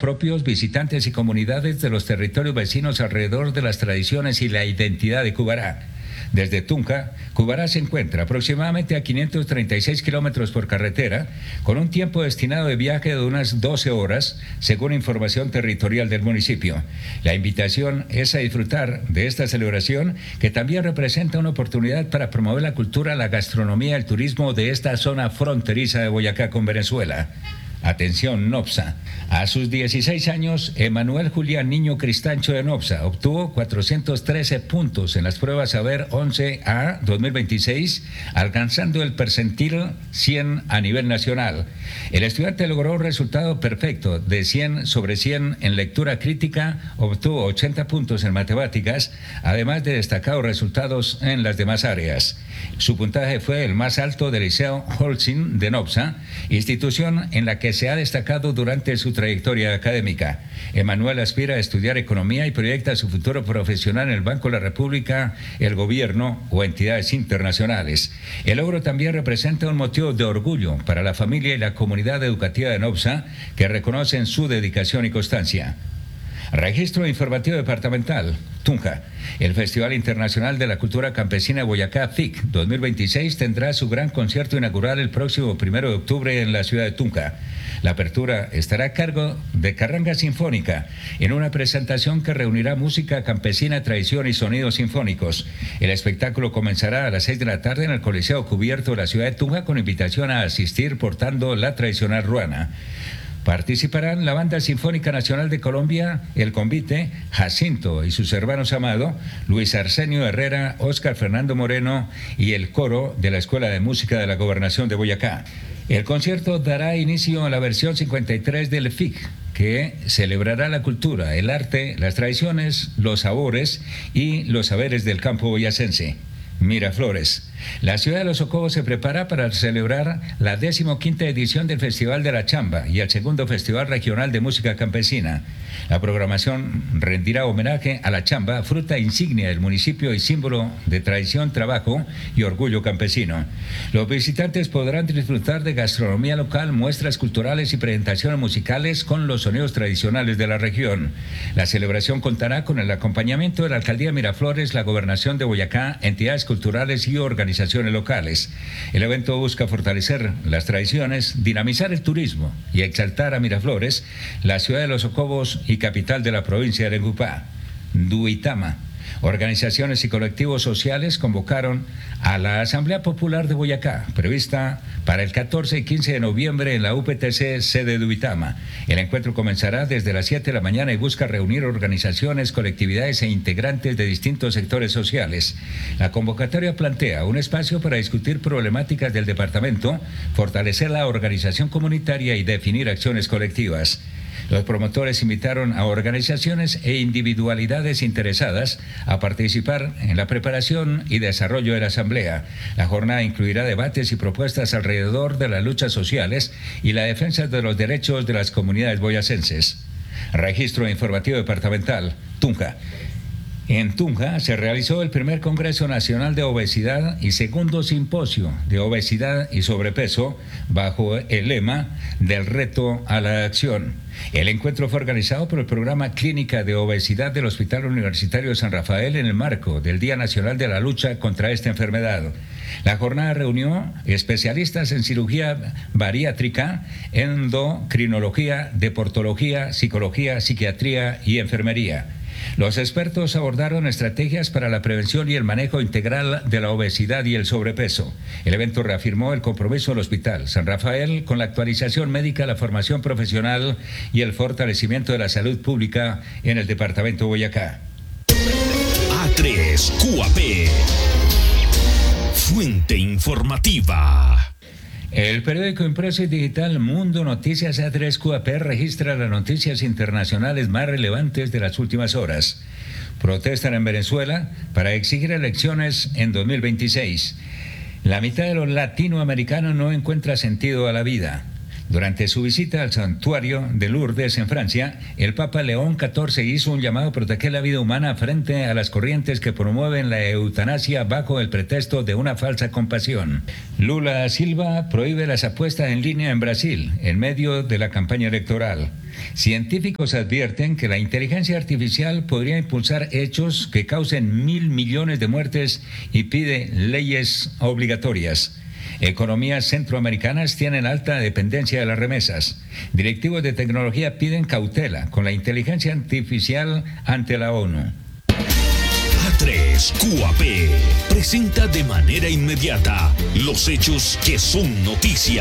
propios, visitantes y comunidades de los territorios vecinos alrededor de las tradiciones y la identidad de Cubará. Desde Tunja, Cubará se encuentra aproximadamente a 536 kilómetros por carretera, con un tiempo destinado de viaje de unas 12 horas, según información territorial del municipio. La invitación es a disfrutar de esta celebración, que también representa una oportunidad para promover la cultura, la gastronomía y el turismo de esta zona fronteriza de Boyacá con Venezuela. Atención, Nopsa. A sus 16 años, Emanuel Julián Niño Cristancho de Nopsa obtuvo 413 puntos en las pruebas Saber 11A 2026, alcanzando el percentil 100 a nivel nacional. El estudiante logró un resultado perfecto de 100 sobre 100 en lectura crítica, obtuvo 80 puntos en matemáticas, además de destacados resultados en las demás áreas. Su puntaje fue el más alto del Liceo Holcim de Nopsa, institución en la que se ha destacado durante su trayectoria académica. Emanuel aspira a estudiar economía y proyecta su futuro profesional en el Banco de la República, el gobierno o entidades internacionales. El logro también representa un motivo de orgullo para la familia y la comunidad educativa de Nopsa, que reconocen su dedicación y constancia. Registro informativo departamental. Tunja. El Festival Internacional de la Cultura Campesina de Boyacá, FIC 2026, tendrá su gran concierto inaugural el próximo 1 de octubre en la ciudad de Tunja. La apertura estará a cargo de Carranga Sinfónica, en una presentación que reunirá música campesina, tradición y sonidos sinfónicos. El espectáculo comenzará a las 6 de la tarde en el Coliseo Cubierto de la ciudad de Tunja, con invitación a asistir portando la tradicional ruana. Participarán la Banda Sinfónica Nacional de Colombia, el Convite, Jacinto y sus hermanos Amado, Luis Arsenio Herrera, Óscar Fernando Moreno y el coro de la Escuela de Música de la Gobernación de Boyacá. El concierto dará inicio a la versión 53 del FIC, que celebrará la cultura, el arte, las tradiciones, los sabores y los saberes del campo boyacense. Miraflores. La ciudad de Los Socobos se prepara para celebrar la 15ª edición del Festival de la Chamba y el segundo Festival Regional de Música Campesina. La programación rendirá homenaje a la chamba, fruta insignia del municipio y símbolo de tradición, trabajo y orgullo campesino. Los visitantes podrán disfrutar de gastronomía local, muestras culturales y presentaciones musicales con los sonidos tradicionales de la región. La celebración contará con el acompañamiento de la Alcaldía de Miraflores, la Gobernación de Boyacá, entidades culturales y organizaciones locales. El evento busca fortalecer las tradiciones, dinamizar el turismo y exaltar a Miraflores, la ciudad de Los Socobos y capital de la provincia de Arequipa. Duitama. Organizaciones y colectivos sociales convocaron a la Asamblea Popular de Boyacá, prevista para el 14 y 15 de noviembre en la UPTC sede de Duitama. El encuentro comenzará desde las 7 de la mañana y busca reunir organizaciones, colectividades e integrantes de distintos sectores sociales. La convocatoria plantea un espacio para discutir problemáticas del departamento, fortalecer la organización comunitaria y definir acciones colectivas. Los promotores invitaron a organizaciones e individualidades interesadas a participar en la preparación y desarrollo de la asamblea. La jornada incluirá debates y propuestas alrededor de las luchas sociales y la defensa de los derechos de las comunidades boyacenses. Registro informativo departamental. Tunja. En Tunja se realizó el primer Congreso Nacional de Obesidad y segundo Simposio de Obesidad y Sobrepeso bajo el lema del reto a la acción. El encuentro fue organizado por el Programa Clínica de Obesidad del Hospital Universitario de San Rafael en el marco del Día Nacional de la Lucha contra esta enfermedad. La jornada reunió especialistas en cirugía bariátrica, endocrinología, deportología, psicología, psiquiatría y enfermería. Los expertos abordaron estrategias para la prevención y el manejo integral de la obesidad y el sobrepeso. El evento reafirmó el compromiso del Hospital San Rafael con la actualización médica, la formación profesional y el fortalecimiento de la salud pública en el departamento de Boyacá. A3 QAP. Fuente informativa. El periódico impreso y digital Mundo Noticias A3 QAP registra las noticias internacionales más relevantes de las últimas horas. Protestan en Venezuela para exigir elecciones en 2026. La mitad de los latinoamericanos no encuentra sentido a la vida. Durante su visita al santuario de Lourdes en Francia, el Papa León XIV hizo un llamado a proteger la vida humana frente a las corrientes que promueven la eutanasia bajo el pretexto de una falsa compasión. Lula da Silva prohíbe las apuestas en línea en Brasil en medio de la campaña electoral. Científicos advierten que la inteligencia artificial podría impulsar hechos que causen 1.000 millones de muertes y pide leyes obligatorias. Economías centroamericanas tienen alta dependencia de las remesas. Directivos de tecnología piden cautela con la inteligencia artificial ante la ONU. A3 QAP presenta de manera inmediata los hechos que son noticia.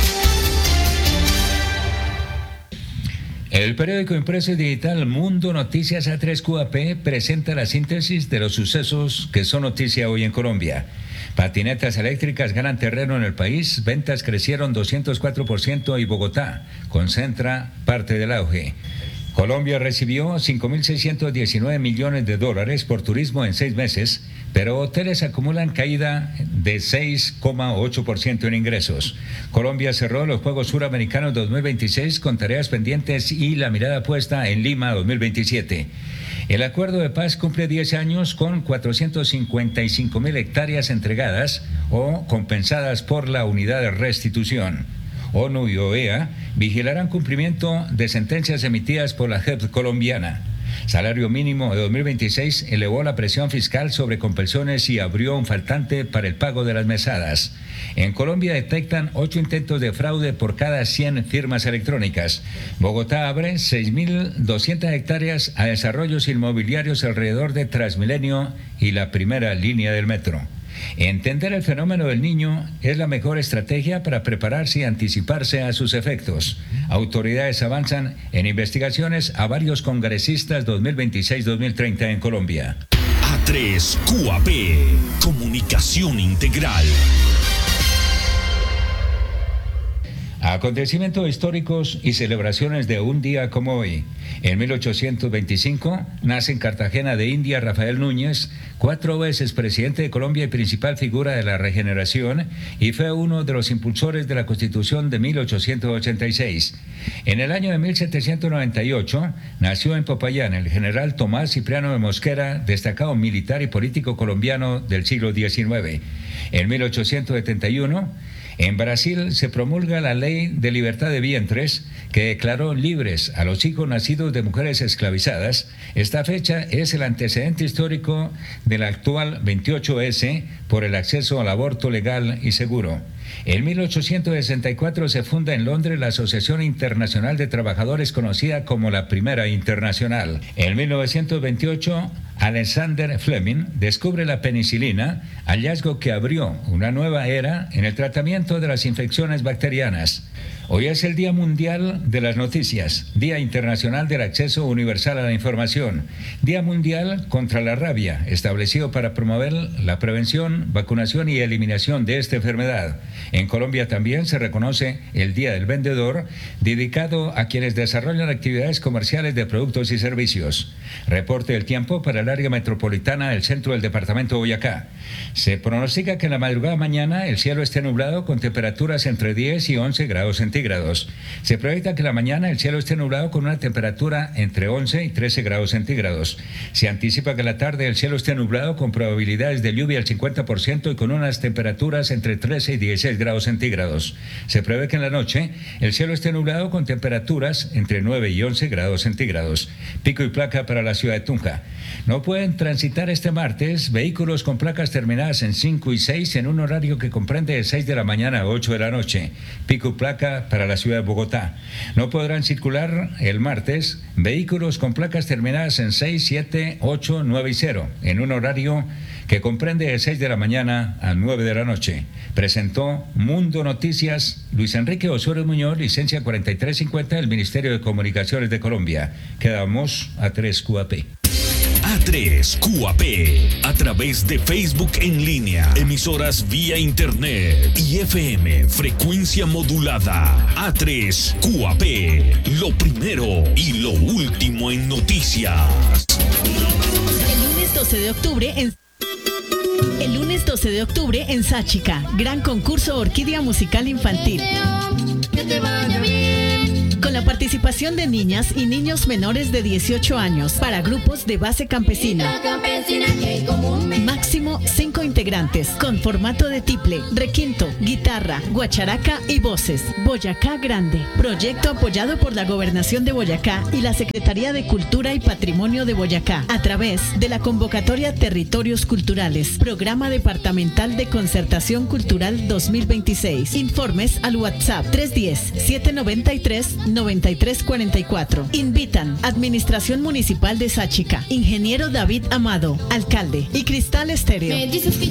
El periódico impreso y digital Mundo Noticias A3 QAP presenta la síntesis de los sucesos que son noticia hoy en Colombia. Patinetas eléctricas ganan terreno en el país, ventas crecieron 204% y Bogotá concentra parte del auge. Colombia recibió 5.619 millones de dólares por turismo en 6 meses, pero hoteles acumulan caída de 6,8% en ingresos. Colombia cerró los Juegos Suramericanos 2026 con tareas pendientes y la mirada puesta en Lima 2027. El acuerdo de paz cumple 10 años con 455.000 hectáreas entregadas o compensadas por la unidad de restitución. ONU y OEA vigilarán cumplimiento de sentencias emitidas por la JEP colombiana. Salario mínimo de 2026 elevó la presión fiscal sobre compensaciones y abrió un faltante para el pago de las mesadas. En Colombia detectan 8 intentos de fraude por cada 100 firmas electrónicas. Bogotá abre 6.200 hectáreas a desarrollos inmobiliarios alrededor de Transmilenio y la primera línea del metro. Entender el fenómeno del niño es la mejor estrategia para prepararse y anticiparse a sus efectos. Autoridades avanzan en investigaciones a varios congresistas 2026-2030 en Colombia. A3 QAP, comunicación integral. Acontecimientos históricos y celebraciones de un día como hoy. En 1825 nace en Cartagena de India Rafael Núñez, 4 veces presidente de Colombia y principal figura de la regeneración, y fue uno de los impulsores de la Constitución de 1886. En el año de 1798 nació en Popayán el general Tomás Cipriano de Mosquera, destacado militar y político colombiano del siglo XIX. En 1871 en Brasil se promulga la Ley de Libertad de Vientres, que declaró libres a los hijos nacidos de mujeres esclavizadas. Esta fecha es el antecedente histórico del actual 28S por el acceso al aborto legal y seguro. En 1864 se funda en Londres la Asociación Internacional de Trabajadores, conocida como la Primera Internacional. En 1928, Alexander Fleming descubre la penicilina, hallazgo que abrió una nueva era en el tratamiento de las infecciones bacterianas. Hoy es el Día Mundial de las Noticias, Día Internacional del Acceso Universal a la Información, Día Mundial contra la Rabia, establecido para promover la prevención, vacunación y eliminación de esta enfermedad. En Colombia también se reconoce el Día del Vendedor, dedicado a quienes desarrollan actividades comerciales de productos y servicios. Reporte del tiempo para el área metropolitana del centro del departamento de Boyacá. Se pronostica que en la madrugada mañana el cielo esté nublado con temperaturas entre 10 y 11 grados centígrados. Se proyecta que la mañana el cielo esté nublado con una temperatura entre 11 y 13 grados centígrados. Se anticipa que la tarde el cielo esté nublado con probabilidades de lluvia al 50% y con unas temperaturas entre 13 y 16 grados centígrados. Se prevé que en la noche el cielo esté nublado con temperaturas entre 9 y 11 grados centígrados. Pico y placa para la ciudad de Tunja. No pueden transitar este martes vehículos con placas terminadas en 5 y 6 en un horario que comprende de 6 de la mañana a 8 de la noche. Pico y placa para la ciudad de Bogotá. No podrán circular el martes vehículos con placas terminadas en 6, 7, 8, 9 y 0 en un horario que comprende de 6 de la mañana a 9 de la noche. Presentó Mundo Noticias Luis Enrique Osorio Muñoz, licencia 4350 del Ministerio de Comunicaciones de Colombia. Quedamos A3 QAP. A3 QAP, a través de Facebook en línea, emisoras vía internet y FM, frecuencia modulada. A3 QAP, lo primero y lo último en noticias. El lunes 12 de octubre en Sáchica, gran concurso Orquídea Musical Infantil. Que te vaya bien. Con con la participación de niñas y niños menores de 18 años para grupos de base campesina. Máximo 5 integrantes, con formato de tiple, requinto, guitarra, guacharaca y voces. Boyacá Grande. Proyecto apoyado por la Gobernación de Boyacá y la Secretaría de Cultura y Patrimonio de Boyacá, a través de la convocatoria Territorios Culturales, Programa Departamental de Concertación Cultural 2026. Informes al WhatsApp 310-793-9344. Invitan Administración Municipal de Sáchica, Ingeniero David Amado, Alcalde, y Cristal Estéreo. Me dices que